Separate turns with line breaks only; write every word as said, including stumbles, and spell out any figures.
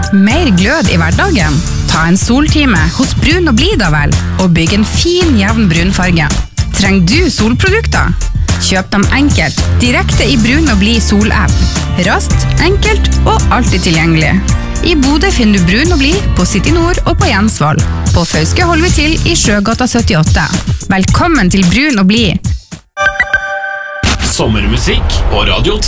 Mer glød i hverdagen? Ta en soltime hos Brun og Blid da vel, og bygg en fin, jevn brunfarge. Trenger du solprodukter? Kjøp dem enkelt, direkte i Brun og Blid sol-app. Raskt, enkelt og alltid tilgjengelig. I Bodø finner du Brun og Blid på City Nord og på Jensvoll. På Fauske holder vi til i Sjøgata syttiåtte. Velkommen til Brun og Blid.
Sommermusikk på Radio tre.